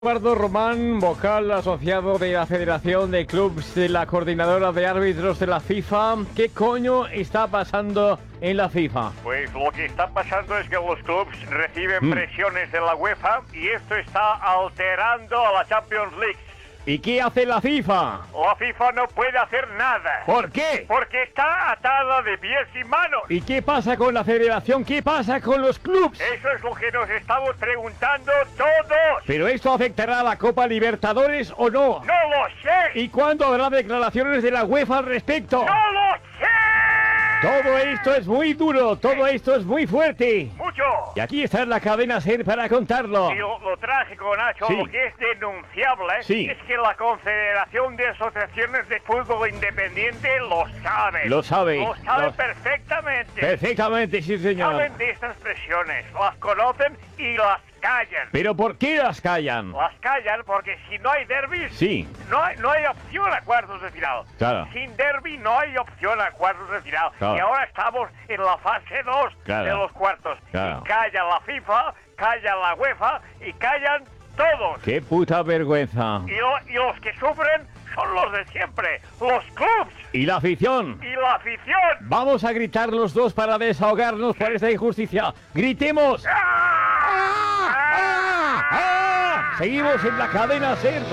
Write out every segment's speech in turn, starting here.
Eduardo Román, vocal asociado de la Federación de Clubs de la Coordinadora de Árbitros de la FIFA. ¿Qué coño está pasando en la FIFA? Pues lo que está pasando es que los clubs reciben presiones de la UEFA y esto está alterando a la Champions League. ¿Y qué hace la FIFA? La FIFA no puede hacer nada. ¿Por qué? Porque está atada de pies y manos. ¿Y qué pasa con la federación? ¿Qué pasa con los clubs? Eso es lo que nos estamos preguntando todos. ¿Pero esto afectará a la Copa Libertadores o no? ¡No lo sé! ¿Y cuándo habrá declaraciones de la UEFA al respecto? ¡No lo sé! Todo esto es muy duro, todo esto es muy fuerte. ¡Mucho! Y aquí está la cadena SER para contarlo. Y lo trágico, Nacho, Sí. lo que es denunciable Sí. es que la Confederación de Asociaciones de Fútbol Independiente lo sabe. Lo sabe. Lo sabe Lo- perfectamente. Perfectamente, sí señor. Saben de estas presiones, las conocen y las callan. ¿Pero por qué las callan? Las callan porque si no hay derbis, Sí. no hay opción a cuartos de final. Claro. Sin derbi no hay opción a cuartos de final. Claro. Y ahora estamos en la fase 2 Claro. de los cuartos. Claro. Y calla la FIFA, calla la UEFA y callan todos. ¡Qué puta vergüenza! Y los que sufren son los de siempre, los clubs ¿Y la afición? y la afición. Vamos a gritar los dos para desahogarnos por esta injusticia. ¡Gritemos! ¡Ah! ¡Ah! Seguimos en la cadena SER.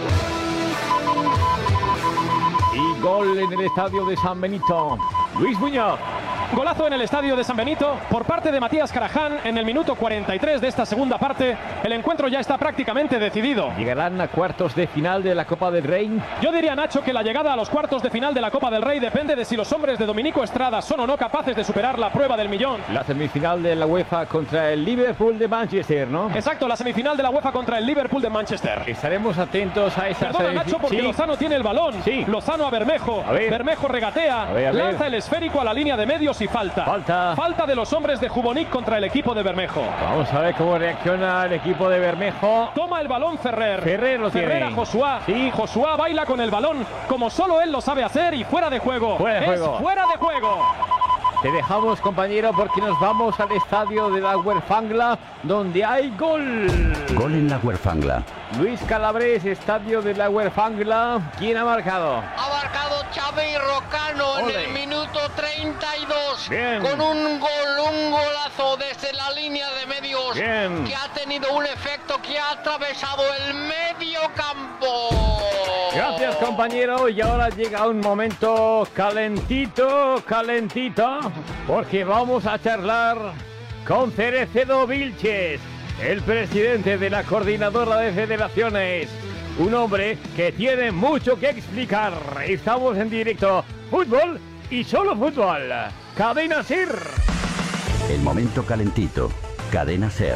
Y gol en el estadio de San Benito. Luis Muñoz. Golazo en el estadio de San Benito por parte de Matías Caraján en el minuto 43 de esta segunda parte. El encuentro ya está prácticamente decidido. ¿Llegarán a cuartos de final de la Copa del Rey? Yo diría, Nacho, que la llegada a los cuartos de final de la Copa del Rey depende de si los hombres de Dominico Estrada son o no capaces de superar la prueba del millón. La semifinal de la UEFA contra el Liverpool de Manchester, ¿no? Exacto, la semifinal de la UEFA contra el Liverpool de Manchester. Estaremos atentos a esa Perdona, Nacho, porque Sí. Lozano tiene el balón. Sí. Lozano a Bermejo. A ver. Bermejo regatea. A ver. Lanza el esférico a la línea de medios y falta. Falta. De los hombres de Jubonic contra el equipo de Bermejo. Vamos a ver cómo reacciona el equipo de Bermejo. Toma el balón Ferrer. Ferrer lo tiene. a Josuá. Sí. Josuá baila con el balón como solo él lo sabe hacer y fuera de juego. Fuera de juego. Es fuera de juego. Te dejamos, compañero, porque nos vamos al estadio de la Huerfangla, donde hay gol. Gol en la Huerfangla. Luis Calabres, estadio de la Huerfangla. ¿Quién ha marcado? Ha marcado Xavi Rocano Ole. en el minuto 32 Bien. con un golazo desde la línea de medios Bien. que ha tenido un efecto que ha atravesado el medio campo. Gracias, compañero. Y ahora llega un momento calentito, porque vamos a charlar con Cerecedo Vilches, el presidente de la Coordinadora de Federaciones. Un hombre que tiene mucho que explicar. Estamos en directo. Fútbol y solo fútbol. Cadena SER. El momento calentito. Cadena SER.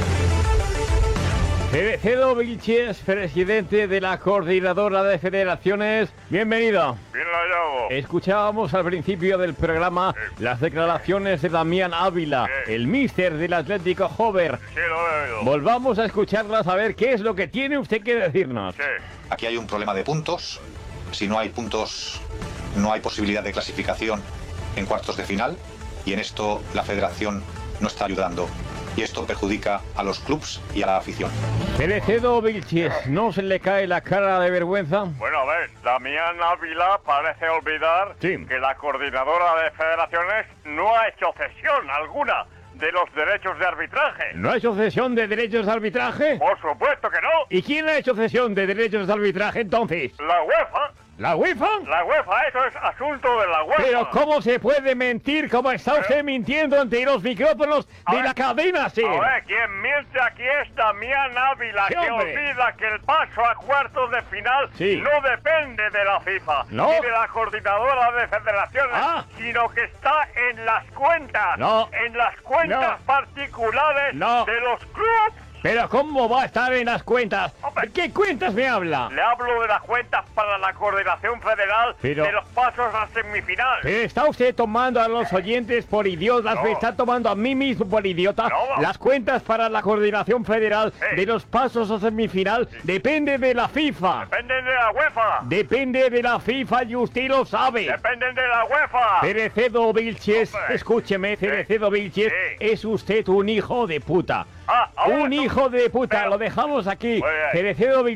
Cerecedo Vilches, presidente de la Coordinadora de Federaciones. Bienvenido. Bien lo hallado. Escuchábamos al principio del programa las declaraciones de Damián Ávila, el míster del Atlético Jover. Sí, lo he oído. Volvamos a escucharlas a ver qué es lo que tiene usted que decirnos. Sí. Aquí hay un problema de puntos. Si no hay puntos, no hay posibilidad de clasificación en cuartos de final. Y en esto la federación no está ayudando. Y esto perjudica a los clubs y a la afición. Cerecedo Vilches, ¿no se le cae la cara de vergüenza? Bueno, a ver, Damián Ávila parece olvidar Sí. que la Coordinadora de Federaciones no ha hecho cesión alguna de los derechos de arbitraje. ¿No ha hecho cesión de derechos de arbitraje? Por supuesto que no. ¿Y quién ha hecho cesión de derechos de arbitraje entonces? La UEFA, ¿La UEFA? eso es asunto de la UEFA. Pero ¿cómo se puede mentir como está usted mintiendo ante los micrófonos de la cadena SER? A ver, quien miente aquí es Damián Ávila, Sí, que hombre. olvida que el paso a cuartos de final Sí. no depende de la FIFA No. ni de la Coordinadora de Federaciones, Ah. sino que está en las cuentas, No. en las cuentas No. particulares No. de los clubes. ¿Pero cómo va a estar en las cuentas? Hombre. ¿De qué cuentas me habla? Le hablo de las cuentas para la Coordinación Federal Pero- de los pasos a semifinal. Pero está usted tomando a los oyentes por idiotas, No. me está tomando a mí mismo por idiota. No. Las cuentas para la Coordinación Federal Sí. de los pasos a semifinal depende de la FIFA. Dependen de la UEFA. Depende de la FIFA y usted lo sabe. Dependen de la UEFA. Cerecedo Vilches, Hombre. escúcheme, Cerecedo Vilches, Sí. es usted un hijo de puta. ahora Un tú- hijo de puta. pero- Lo dejamos aquí. Muy bien. Cerecedo